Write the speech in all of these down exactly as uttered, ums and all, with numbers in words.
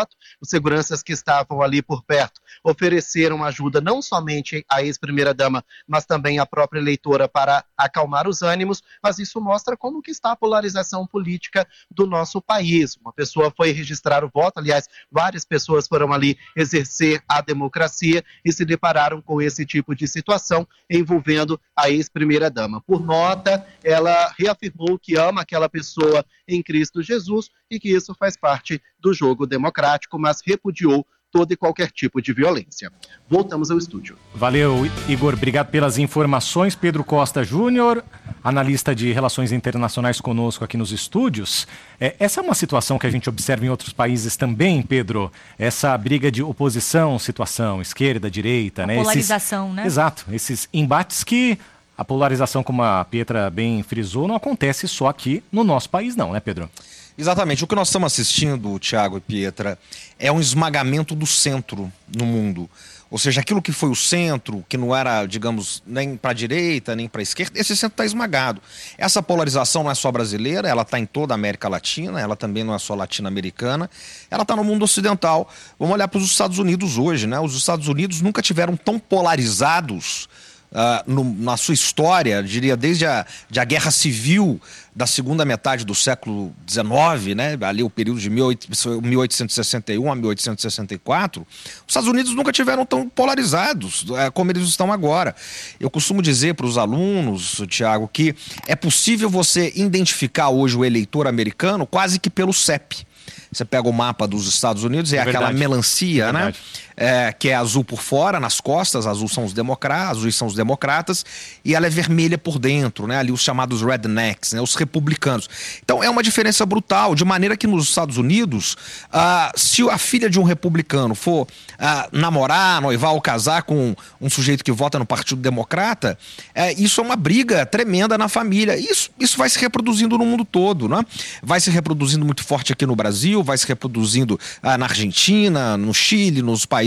voto. Os seguranças que estavam ali por perto ofereceram ajuda não somente à ex-primeira-dama, mas também à própria eleitora para acalmar os ânimos, mas isso mostra como que está a polarização política do nosso país. Uma pessoa foi registrar o voto, aliás, várias pessoas foram ali exercer a democracia e se depararam com esse tipo de situação envolvendo a ex-primeira-dama. Por nota, ela reafirmou que ama aquela pessoa em Cristo Jesus e que isso faz parte do jogo democrático, mas repudiou todo e qualquer tipo de violência. Voltamos ao estúdio. Valeu, Igor. Obrigado pelas informações. Pedro Costa Júnior, analista de relações internacionais conosco aqui nos estúdios. É, essa é uma situação que a gente observa em outros países também, Pedro? Essa briga de oposição, situação, esquerda, direita, a né? polarização, esses, né? Exato. Esses embates que a polarização, como a Pietra bem frisou, não acontece só aqui no nosso país não, né, Pedro? Exatamente. O que nós estamos assistindo, Tiago e Pietra, é um esmagamento do centro no mundo. Ou seja, aquilo que foi o centro, que não era, digamos, nem para a direita, nem para a esquerda, esse centro está esmagado. Essa polarização não é só brasileira, ela está em toda a América Latina, ela também não é só latino-americana, ela está no mundo ocidental. Vamos olhar para os Estados Unidos hoje, né? Os Estados Unidos nunca tiveram tão polarizados Uh, no, na sua história, diria desde a, de a Guerra Civil da segunda metade do século dezenove, né, ali o período de mil oitocentos e sessenta e um a mil oitocentos e sessenta e quatro, os Estados Unidos nunca tiveram tão polarizados uh, como eles estão agora. Eu costumo dizer para os alunos, Tiago, que é possível você identificar hoje o eleitor americano quase que pelo C E P. Você pega o mapa dos Estados Unidos, é, é aquela melancia, é né? É, que é azul por fora, nas costas, azul são os democratas, azuis são os democratas, e ela é vermelha por dentro, né? Ali os chamados rednecks, né? Os republicanos. Então é uma diferença brutal, de maneira que nos Estados Unidos, ah, se a filha de um republicano for ah, namorar, noivar ou casar com um sujeito que vota no Partido Democrata, é, isso é uma briga tremenda na família. Isso, isso vai se reproduzindo no mundo todo, né? Vai se reproduzindo muito forte aqui no Brasil, vai se reproduzindo ah, na Argentina, no Chile, nos países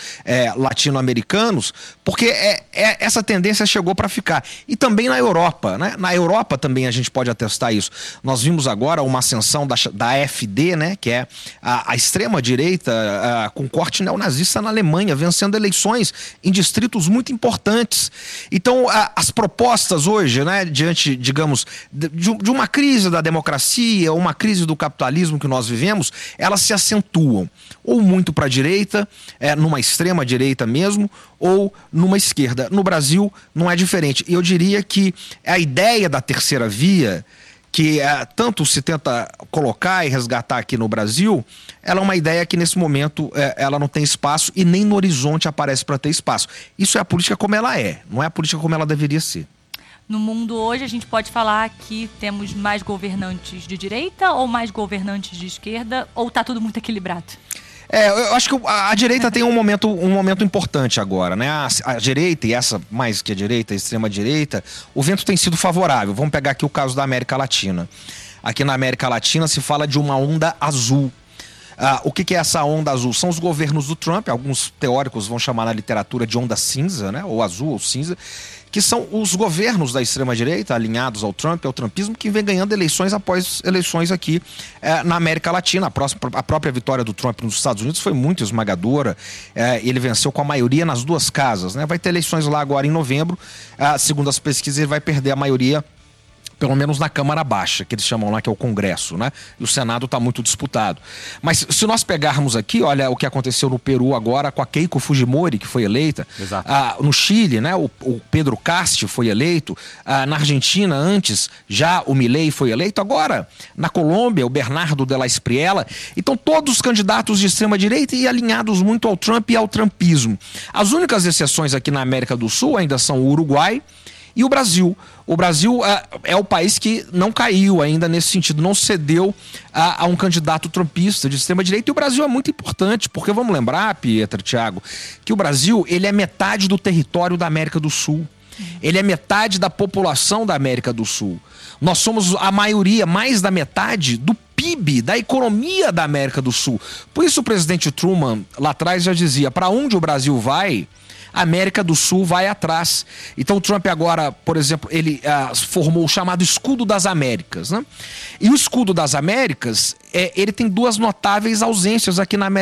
é, latino-americanos, porque é, é, essa tendência chegou para ficar. E também na Europa, né? Na Europa também a gente pode atestar isso. Nós vimos agora uma ascensão da, da A F D, né? Que é a, a extrema-direita com corte neonazista na Alemanha, vencendo eleições em distritos muito importantes. Então, a, as propostas hoje, né? Diante, digamos, de, de uma crise da democracia, uma crise do capitalismo que nós vivemos, elas se acentuam, ou muito para a direita, é, numa extrema direita mesmo, ou numa esquerda. No Brasil não é diferente. E eu diria que a ideia da terceira via, que é, tanto se tenta colocar e resgatar aqui no Brasil, ela é uma ideia que nesse momento é, ela não tem espaço e nem no horizonte aparece para ter espaço. Isso é a política como ela é, não é a política como ela deveria ser. No mundo hoje, a gente pode falar que temos mais governantes de direita ou mais governantes de esquerda, ou está tudo muito equilibrado? É, eu acho que a, a direita tem um momento, um momento importante agora, né? A, a direita, e essa mais que a direita, a extrema-direita, o vento tem sido favorável. Vamos pegar aqui o caso da América Latina. Aqui na América Latina se fala de uma onda azul. Ah, o que, que é essa onda azul? São os governos do Trump, alguns teóricos vão chamar na literatura de onda cinza, né? Ou azul ou cinza, que são os governos da extrema-direita, alinhados ao Trump, ao trumpismo, que vem ganhando eleições após eleições aqui eh, na América Latina. A, próxima, a própria vitória do Trump nos Estados Unidos foi muito esmagadora. Eh, ele venceu com a maioria nas duas casas, né? Vai ter eleições lá agora em novembro. Ah, segundo as pesquisas, ele vai perder a maioria, pelo menos na Câmara Baixa, que eles chamam lá, que é o Congresso, né? E o Senado está muito disputado. Mas se nós pegarmos aqui, olha o que aconteceu no Peru agora com a Keiko Fujimori, que foi eleita. Exato. Ah, no Chile, né? O, o Pedro Castillo foi eleito. Ah, na Argentina, antes, já o Milei foi eleito. Agora, na Colômbia, o Bernardo de la Espriella. Então, todos os candidatos de extrema-direita e alinhados muito ao Trump e ao trumpismo. As únicas exceções aqui na América do Sul ainda são o Uruguai e o Brasil. O Brasil é, é o país que não caiu ainda nesse sentido, não cedeu a, a um candidato trumpista de extrema-direita. E o Brasil é muito importante, porque vamos lembrar, Pietra, Thiago, que o Brasil ele é metade do território da América do Sul. Ele é metade da população da América do Sul. Nós somos a maioria, mais da metade do P I B, da economia da América do Sul. Por isso o presidente Truman, lá atrás, já dizia, para onde o Brasil vai, a América do Sul vai atrás. Então o Trump agora, por exemplo, ele uh, formou o chamado Escudo das Américas, né? E o Escudo das Américas, é, ele tem duas notáveis ausências aqui na América